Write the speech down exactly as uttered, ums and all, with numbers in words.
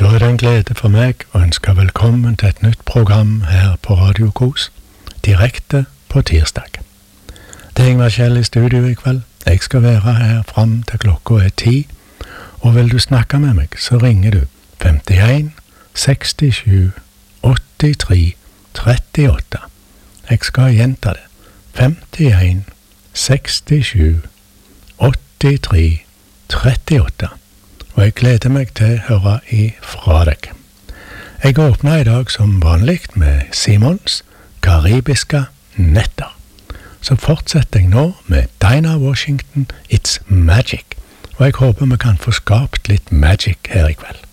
er det en glede for meg å ønske velkommen til et nytt program her på Radio Kos, direkte på tirsdag. Det er Ingvar Kjell i studio i kveld. Jeg skal være her fram til klokka er ti, og vil du snakke med meg, så ringer du femtien sekstisju åttitre trettiåtte. Jeg skal gjenta det. femtien sekstisju åttitre trettiåtte. Og jeg gleder meg til å høre ifra deg. Jeg åpner i dag som vanlig med Simons karibiske netter. Så fortsetter jeg nå med Dinah Washington, It's Magic. Og jeg håper vi kan få skapt litt magic her i kveld.